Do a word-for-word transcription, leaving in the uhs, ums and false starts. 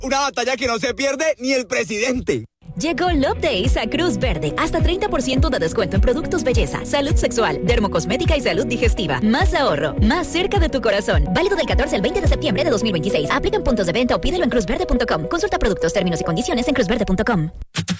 Una batalla que no se pierde ni el presidente. Llegó Love Days a Cruz Verde. Hasta treinta por ciento de descuento en productos belleza, salud sexual, dermocosmética y salud digestiva. Más ahorro, más cerca de tu corazón. Válido del catorce al veinte de septiembre de dos mil veintiséis. Aplica en puntos de venta o pídelo en cruz verde punto com. Consulta productos, términos y condiciones en cruz verde punto com.